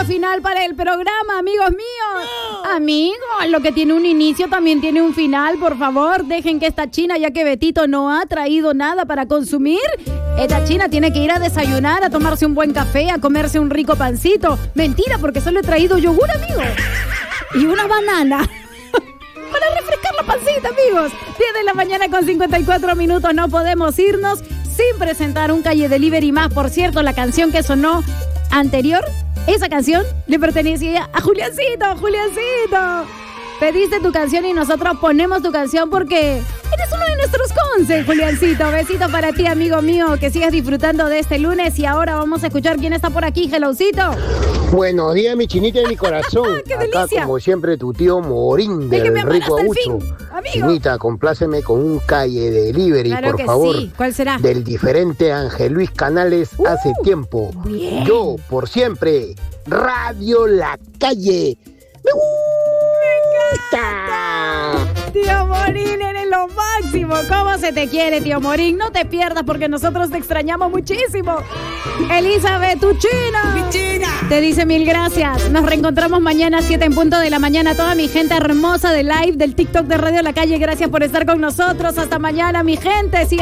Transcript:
recta final para el programa, amigos míos. Amigos, lo que tiene un inicio también tiene un final. Por favor, dejen que esta china, ya que Betito no ha traído nada para consumir, esta china tiene que ir a desayunar, a tomarse un buen café, a comerse un rico pancito. Mentira, porque solo he traído yogur, amigos. Y una banana. Para refrescar la pancita, amigos. 10 de la mañana con 54 minutos. No podemos irnos sin presentar un Calle Delivery más. Por cierto, la canción que sonó anterior, esa canción le pertenecía a Juliancito. Juliancito, pediste tu canción y nosotros ponemos tu canción porque eres uno de nuestros conces, Juliancito. Besito para ti, amigo mío, que sigas disfrutando de este lunes. Y ahora vamos a escuchar quién está por aquí, Helloucito. Buenos días, mi chinita de mi corazón. ¡Qué Acá, delicia! como siempre, tu tío Morín El que del me amara Rico hasta el Aucho. fin, amigo. Chinita, compláceme con un Calle Delivery, Claro por que favor. sí. ¿Cuál será? Del diferente Ángel Luis Canales hace tiempo. Bien. Yo, por siempre, Radio La Calle. ¡Me gusta! Tío Morín, eres lo máximo. ¿Cómo se te quiere, tío Morín? No te pierdas porque nosotros te extrañamos muchísimo. Elizabeth, tu china. ¡Mi china! Te dice mil gracias. Nos reencontramos mañana a 7 en punto de la mañana. Toda mi gente hermosa de live del TikTok de Radio La Calle, gracias por estar con nosotros. Hasta mañana, mi gente.